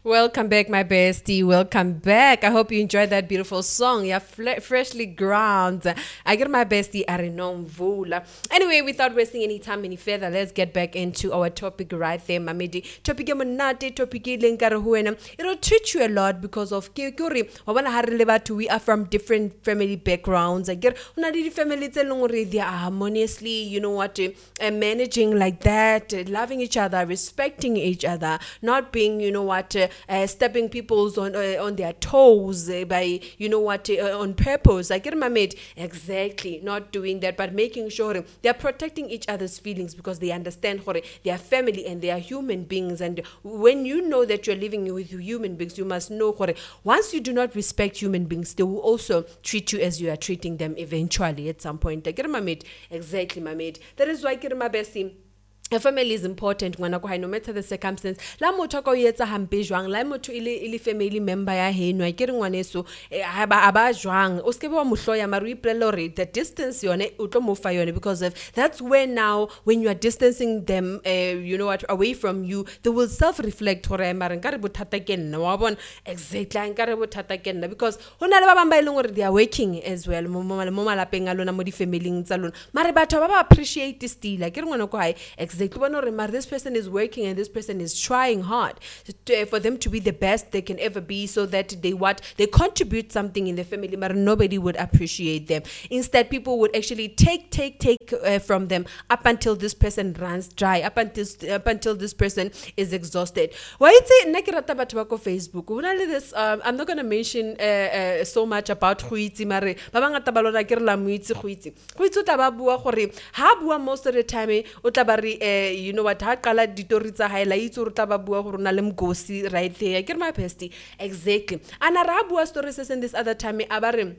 Welcome back, my bestie. Welcome back. I hope you enjoyed that beautiful song. You're freshly ground. I get my bestie Arinon Vula. Anyway, without wasting any time any further, let's get back into our topic right there, Mamedi. Topic topic it'll treat you a lot because of we are from different family backgrounds. I get family they are harmoniously, managing like that, loving each other, respecting each other, not being, stepping people's on their toes by on purpose. I get my mate exactly not doing that, but making sure they are protecting each other's feelings because they understand they are family and they are human beings. And when you know that you're living with human beings, you must know once you do not respect human beings, they will also treat you as you are treating them eventually at some point. I get my mate exactly, my mate. That is why I get my bestie. A family is important no matter the circumstance. La motho ka o etsa hampe jwang, la motho ile family member ya heno a kere ngwaneso aba jwang o skebe wa mohloya mara o ipolele the distance yone o tlo mo fa yone, because of that's where now when you are distancing them away from you, they will self reflect hore mara nkare bothata ke nna wa bona exactly nkare bothata ke nna, because hona le ba bang ba ileng hore they are working as well mo malapeng a lona mo di family tsa lona mara batho ba appreciate still a kere ngwana ko hae exactly. This person is working and this person is trying hard for them to be the best they can ever be, so that they contribute something in the family, but nobody would appreciate them. Instead, people would actually take from them up until this person runs dry, up until this person is exhausted. Why it's Facebook? This I'm not going to mention so much about Huitzi mare ba bangata ba lona ke re la muitsi Huitzi tla ba bua gore ha bua most of the time o tla ba re ha qala ditori tsa hae la itse re tla ba bua gore na le mgosi right there. Ke re my bestie exactly ana ra bua stories and this other time a ba re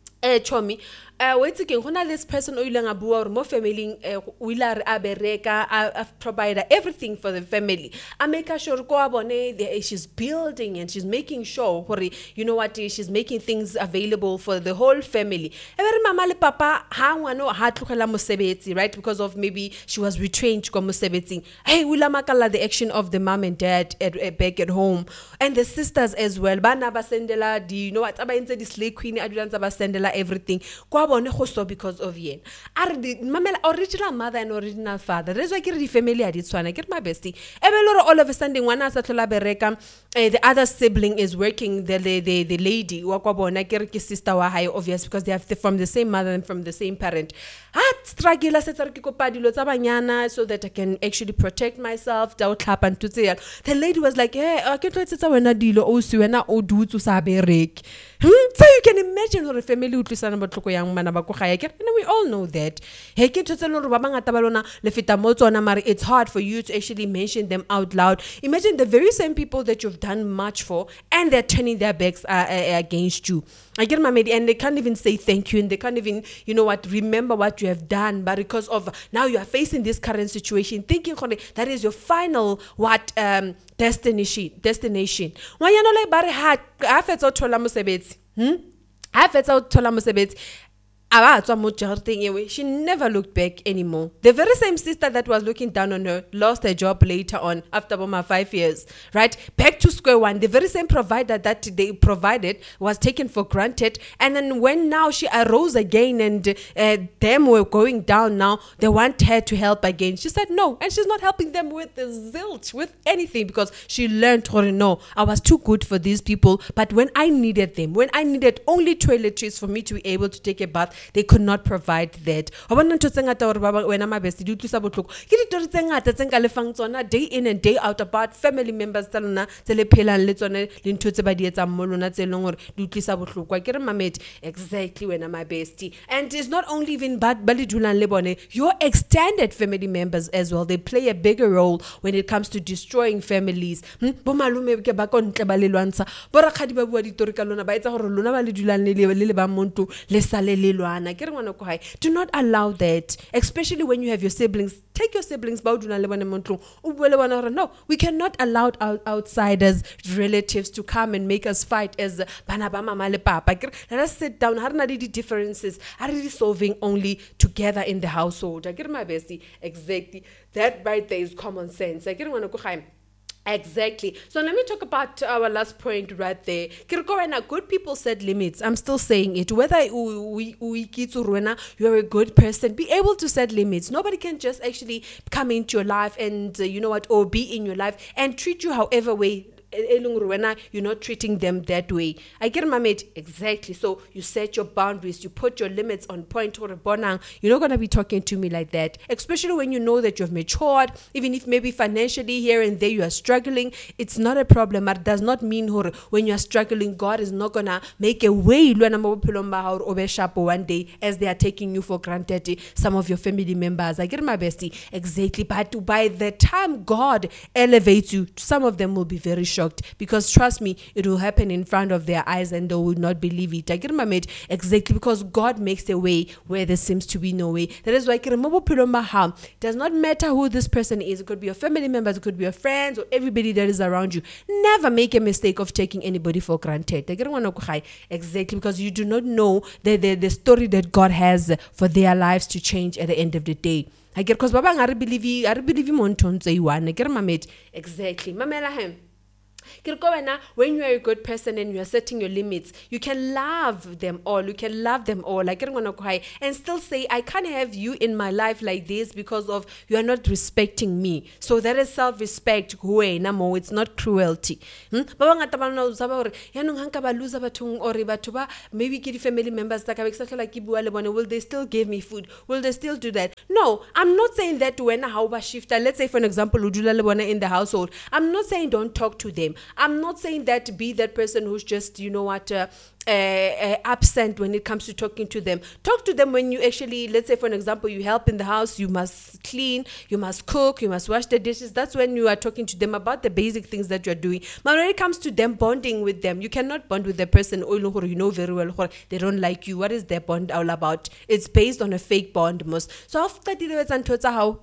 chomi wait again hona this person o ileng a bua mo family o ile a bereka a provide everything for the family, I make sure go abone she's building and she's making sure she's making things available for the whole family. Every mama le papa ha ngwana ha tlogela mosebetsi, right, because of maybe she was retrenched kwa mosebetsi. Hey, wila makala the action of the mom and dad back at home, and the sisters as well. Bana ba sendela aba entse di slay queen a dulang tsa ba sendela everything kwa bone go so because of yen are the mamela original mother and original father. That's why ke re di family a di tshwana. Ke my bestie ebelore all of a sudden ngwana sa tlhola bereka, the other sibling is working, the lady wa kwa bona ke re ke sister wa hae, obvious because they are from the same mother and from the same parent. Struggle setsa re ke kopa dilo tsa banyana so that I can actually protect myself. The lady was like, hey, ke tlo etsetsa wena dilo o si wena o dutse sa bereki. So you can imagine how a family utlisana botloko yang mana ba go gae. We all know that. Hey, ke tshotse le ba bangata ba lona le feta mo tsona mara it's hard for you to actually mention them out loud. Imagine the very same people that you've done much for and they're turning their backs against you. I get my mate, and they can't even say thank you, and they can't even remember what you have done, but because of now you are facing this current situation, thinking that is your final destination. When you know like bare ha fetsa o thola mosebetsi ha fetsa o thola mosebetsi she never looked back anymore. The very same sister that was looking down on her lost her job later on after about 5 years, right? Back to square one. The very same provider that they provided was taken for granted. And then when now she arose again and them were going down now, they want her to help again. She said no. And she's not helping them with the zilch, with anything, because she learned no, I was too good for these people. But when I needed them, when I needed only toiletries for me to be able to take a bath, they could not provide that. Day in and day out about family members exactly. When my bestie, and it's not only even your extended family members as well. They play a bigger role when it comes to destroying families. Do not allow that, especially when you have your siblings. Take your siblings. No, we cannot allow outsiders, relatives to come and make us fight as mama le papa. Let us sit down. Differences are solving only together in the household. I get my bestie exactly. That right there is common sense. I get Exactly. So let me talk about our last point right there. Kirko, good people set limits. I'm still saying it. Whether you're a good person, be able to set limits. Nobody can just actually come into your life and, or be in your life and treat you however way you're not treating them that way. I get my mate. Exactly. So you set your boundaries, you put your limits on point or bonang. You're not gonna be talking to me like that. Especially when you know that you've matured, even if maybe financially here and there you are struggling, it's not a problem. But it does not mean when you are struggling, God is not gonna make a way one day as they are taking you for granted. Some of your family members. I get my bestie. Exactly. But by the time God elevates you, some of them will be very shocked because trust me, it will happen in front of their eyes and they will not believe it. I get my mate. Exactly, because God makes a way where there seems to be no way. That is why it does not matter who this person is. It could be your family members, it could be your friends or everybody that is around you. Never make a mistake of taking anybody for granted. Exactly, because you do not know the story that God has for their lives to change at the end of the day. I get, because Baba, I believe you monton say one. I get my mate. Exactly. Mamela him. When you are a good person and you are setting your limits, you can love them all. You can love them all. Like, and still say, I can't have you in my life like this because of you are not respecting me. So that is self-respect. It's not cruelty. Maybe family members will they still give me food? Will they still do that? No, I'm not saying that when a shifter, let's say for an example, in the household, I'm not saying don't talk to them. I'm not saying that be that person who's just, absent when it comes to talking to them. Talk to them when you actually, let's say for an example, you help in the house, you must clean, you must cook, you must wash the dishes. That's when you are talking to them about the basic things that you're doing. But when it comes to them bonding with them, you cannot bond with the person, you know very well they don't like you. What is their bond all about? It's based on a fake bond most. So after how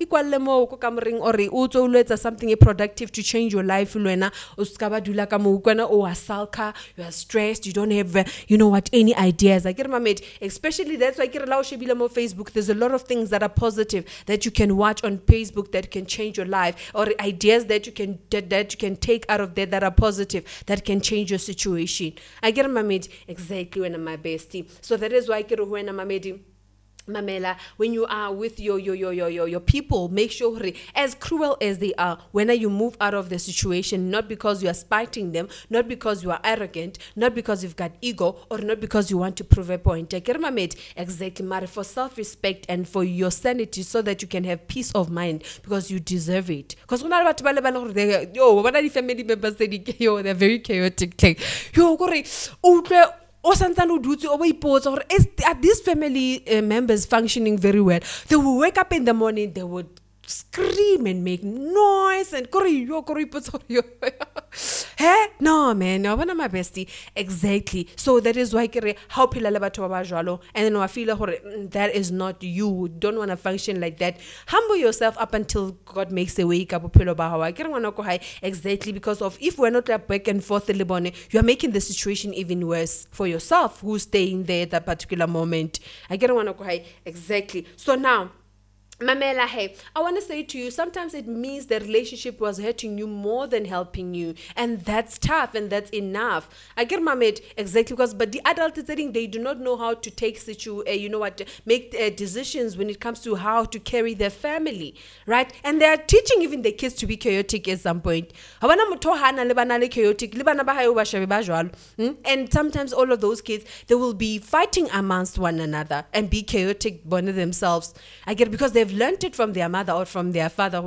something productive to change your life, you are stressed, you don't have any ideas. I get my mate. Especially that's why I get allow on Facebook. There's a lot of things that are positive that you can watch on Facebook that can change your life, or ideas that you can take out of there that are positive that can change your situation. I get my mate. Exactly when I'm my bestie. So that is why I get when I'm my mate. Mamela, when you are with your people, make sure, as cruel as they are, when you move out of the situation, not because you are spiting them, not because you are arrogant, not because you've got ego, or not because you want to prove a point. Exactly, Mari, for self-respect and for your sanity, so that you can have peace of mind, because you deserve it. Because when I family members, they're very chaotic. Are these family members functioning very well? They will wake up in the morning, they would scream and make noise and hey, no man, no one of my bestie. Exactly. So that is why how and then I feel that is not you. Don't want to function like that. Humble yourself up until God makes a way. Exactly, because of if we're not back and forth, you are making the situation even worse for yourself who's staying there at that particular moment. Exactly. So now, Mamela, hey, I want to say to you, sometimes it means the relationship was hurting you more than helping you. And that's tough and that's enough. I get my mate, exactly, because, but the adult is saying they do not know how to take make decisions when it comes to how to carry their family, right? And they are teaching even the kids to be chaotic at some point. And sometimes all of those kids, they will be fighting amongst one another and be chaotic one of themselves. I get it, because they've learned it from their mother or from their father.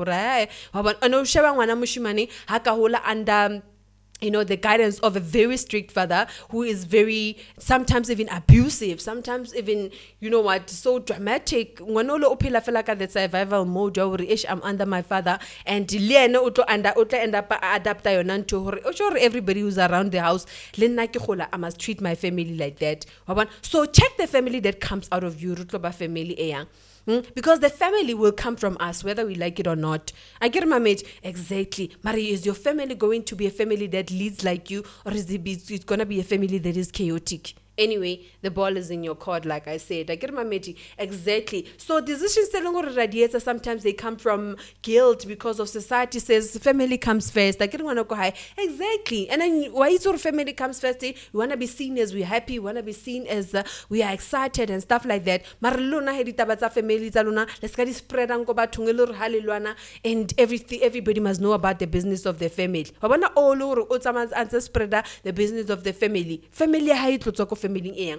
The guidance of a very strict father who is very, sometimes even abusive, sometimes even, so dramatic. The survival mode, I'm under my father, and end up adapt everybody who's around the house. I must treat my family like that. So check the family that comes out of you, family. Because the family will come from us, whether we like it or not. I get my mate. Exactly. Marie, is your family going to be a family that leads like you, or is it going to be a family that is chaotic? Anyway, the ball is in your court, like I said. I get my meti. Exactly. So decisions sometimes they come from guilt because of society says family comes first. I get wanna go high. Exactly. And then why is your family comes first? We wanna be seen as we're happy, we wanna be seen as we are excited and stuff like that. Marluna heditabatsa family zaluna. Let's get spread and go back to and everybody must know about the business of their family. I wanna all over answer spreader the business of the family. Family high to family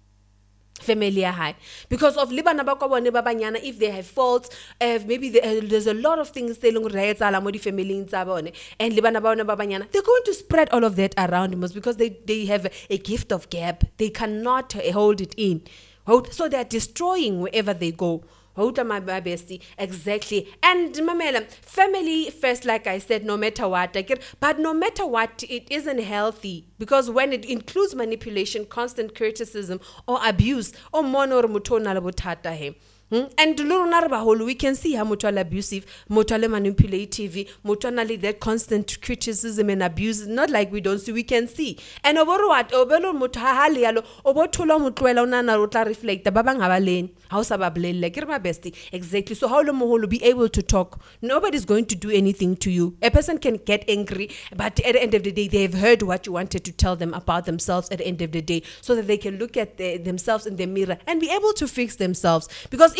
family high because of libana ba kwa bone ba banyana if they have faults maybe there's a lot of things they long right ala mo di family tsa bone and libana ba bone ba banyana they're going to spread all of that around most because they have a gift of gab. They cannot hold it in, so they're destroying wherever they go. My bestie, exactly. And mamela, family first, like I said, no matter what, but no matter what, it isn't healthy because when it includes manipulation, constant criticism, or abuse, or mono mutona labutata he. And we can see how mutual abusive, mutual manipulative, mutually that constant criticism and abuse. Not like we don't see, we can see. And over what obelo mutahali alo obotula mutwela unana rotla reflect the babang habalene house abable like my bestie exactly. So how lo be able to talk? Nobody's going to do anything to you. A person can get angry, but at the end of the day, they've heard what you wanted to tell them about themselves at the end of the day, so that they can look at themselves in the mirror and be able to fix themselves. Because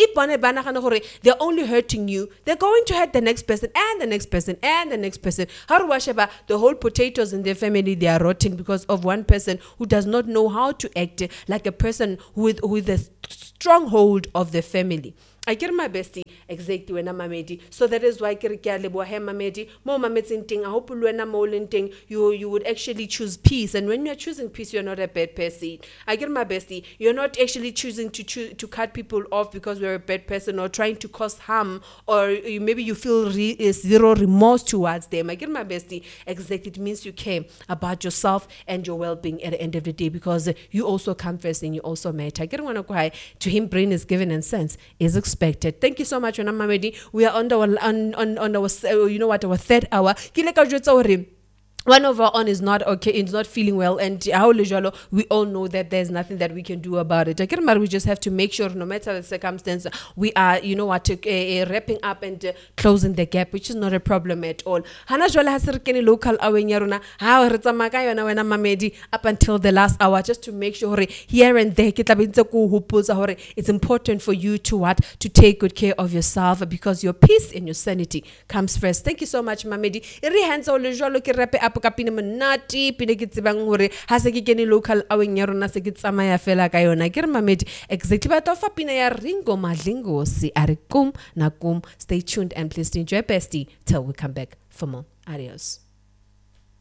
if they're only hurting you, they're going to hurt the next person and the next person and the next person. How do washaba the whole potatoes in their family, they are rotten because of one person who does not know how to act like a person with a stronghold of the family. I get my bestie exactly when I'm mamedi. So that is why I get mamedi. More mameding thing. I hope when I'm thing you would actually choose peace. And when you're choosing peace, you're not a bad person. I get my bestie. You're not actually choosing to cut people off because you're a bad person or trying to cause harm or maybe you feel zero remorse towards them. I get my bestie exactly. It means you care about yourself and your well-being at the end of the day because you also come first and you also matter. I get one to him. Brain is given and sense is expected. Thank you so much, Mamedi. We are on our our third hour. One of our own is not okay, is not feeling well, and we all know that there's nothing that we can do about it. We just have to make sure, no matter the circumstance, we are, wrapping up and closing the gap, which is not a problem at all. Local up until the last hour, just to make sure here and there, it's important for you to take good care of yourself because your peace and your sanity comes first. Thank you so much, Mamedi. Kapine monati pine ke tsebang hore ha se ke kene local aweng ya rona se ke tsamaya fela ka yona ke re mamedi exactly ba tofa pina ya Ringo Madlingozi ari kum na kum. Stay tuned and please enjoy bestie till we come back for more. Adios.